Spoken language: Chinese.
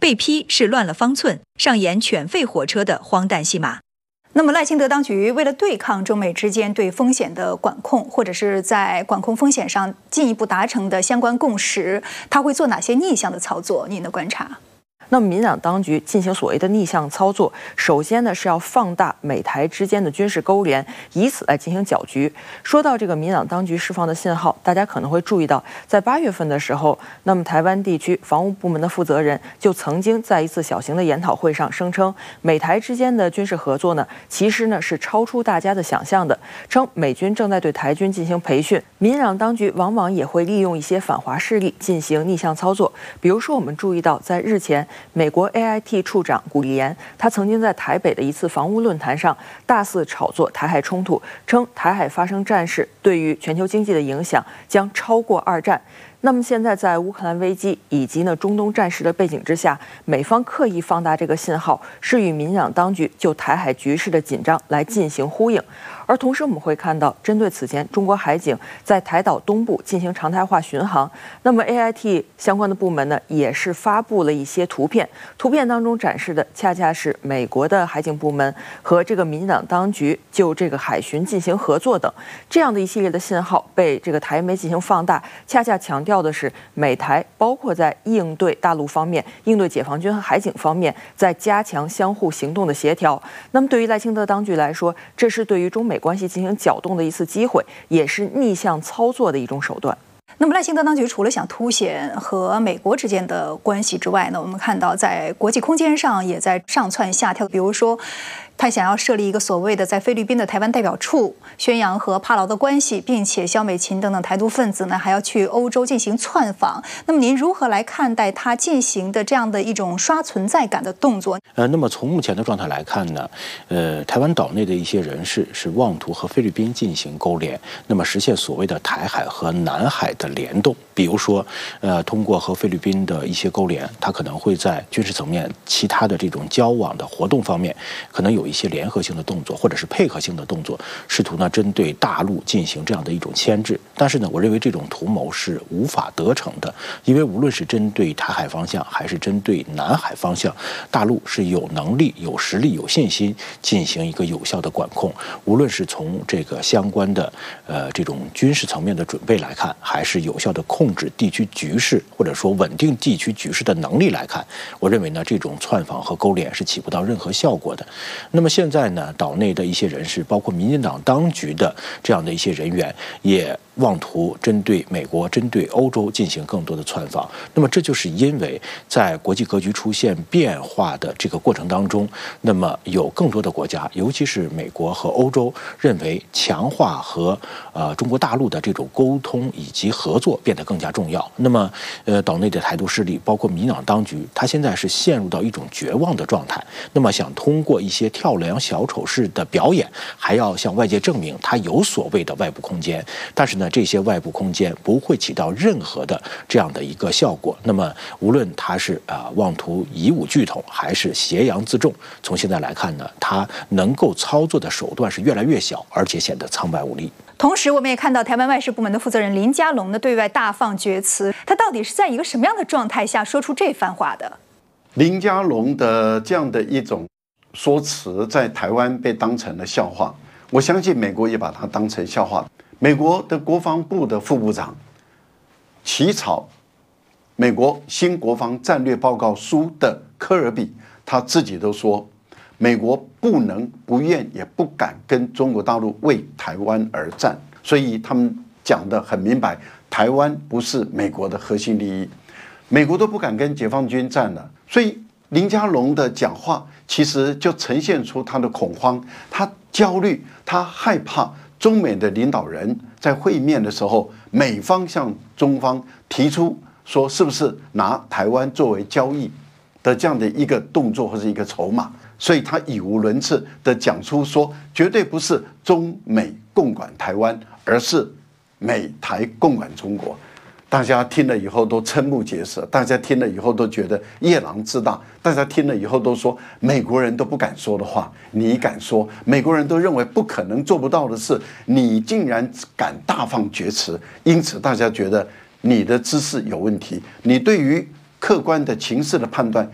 被批是乱了方寸，上演犬吠火车的荒诞戏码。那么赖清德当局为了对抗中美之间对风险的管控，或者是在管控风险上进一步达成的相关共识，他会做哪些逆向的操作？您的观察？ 那么，民进党当局进行所谓的逆向操作，首先呢是要放大美台之间的军事勾连，以此来进行搅局。说到这个民进党当局释放的信号，大家可能会注意到，在8月份的时候，那么台湾地区防务部门的负责人就曾经在一次小型的研讨会上声称，美台之间的军事合作呢，其实呢是超出大家的想象的，称美军正在对台军进行培训。民进党当局往往也会利用一些反华势力进行逆向操作，比如说我们注意到，在日前，美国 AIT 处长古立言，他曾经在台北的一次防务论坛上大肆炒作台海冲突，称台海发生战事对于全球经济的影响将超过2战。那么现在在乌克兰危机以及中东战事的背景之下，美方刻意放大这个信号，是与民进党当局就台海局势的紧张来进行呼应。而同时我们会看到，针对此前中国海警在台岛东部进行常态化巡航，那么 AIT 相关的部门呢，也是发布了一些图片，图片当中展示的恰恰是美国的海警部门和这个民进党当局就这个海巡进行合作等，这样的一系列的信号被这个台媒进行放大，恰恰强调的是美台包括在应对大陆方面、应对解放军和海警方面，在加强相互行动的协调。那么对于赖清德当局来说，这是对于中美关系进行搅动的一次机会，也是逆向操作的一种手段。 那么赖清德当局除了想凸显和美国之间的关系之外呢，我们看到在国际空间上也在上蹿下跳，比如说他想要设立一个所谓的在菲律宾的台湾代表处，宣扬和帕劳的关系，并且萧美琴等等台独分子呢还要去欧洲进行窜访。那么您如何来看待他进行的这样的一种刷存在感的动作？ 那么从目前的状态来看呢，台湾岛内的一些人士是妄图和菲律宾进行勾连，那么实现所谓的台海和南海的联动。比如说，通过和菲律宾的一些勾连，他可能会在军事层面、其他的这种交往的活动方面，可能有一些联合性的动作，或者是配合性的动作，试图呢针对大陆进行这样的一种牵制。但是呢，我认为这种图谋是无法得逞的，因为无论是针对台海方向，还是针对南海方向，大陆是有能力、有实力、有信心进行一个有效的管控。无论是从这个相关的这种军事层面的准备来看，还是有效的控制地区局势，或者说稳定地区局势的能力来看，我认为呢，这种窜访和勾连是起不到任何效果的。那么现在呢，岛内的一些人士，包括民进党当局的这样的一些人员，也妄图针对美国、针对欧洲进行更多的窜访。那么这就是因为在国际格局出现变化的这个过程当中，那么有更多的国家，尤其是美国和欧洲，认为强化和中国大陆的这种沟通以及合作变得更加重要。那么岛内的台独势力，包括民进党当局，他现在是陷入到一种绝望的状态。那么想通过一些跳梁小丑式的表演，还要向外界证明他有所谓的外部空间，但是呢，这些外部空间不会起到任何的这样的一个效果。那么无论他是妄图以武拒统，还是挟洋自重，从现在来看呢，他能够操作的手段是越来越小，而且显得苍白无力。 同时我们也看到台湾外事部门的负责人林佳龙呢对外大放厥词，他到底是在一个什么样的状态下说出这番话的？ 林佳龙的这样的一种说辞在台湾被当成了笑话，我相信美国也把它当成笑话。美国的国防部的副部长起草美国新国防战略报告书的科尔比，他自己都说，美国不能、不愿也不敢跟中国大陆为台湾而战，所以他们讲得很明白，台湾不是美国的核心利益，美国都不敢跟解放军战了。所以林佳龙的讲话其实就呈现出他的恐慌，他焦虑，他害怕中美的领导人在会面的时候，美方向中方提出说是不是拿台湾作为交易的这样的一个动作或者一个筹码，所以他语无伦次的讲出说，绝对不是中美共管台湾，而是美台共管中国。大家听了以后都瞠目结舌，大家听了以后都觉得夜郎自大，大家听了以后都说美国人都不敢说的话你敢说，美国人都认为不可能做不到的事你竟然敢大放厥词，因此大家觉得你的知识有问题，你对于客观的情势的判断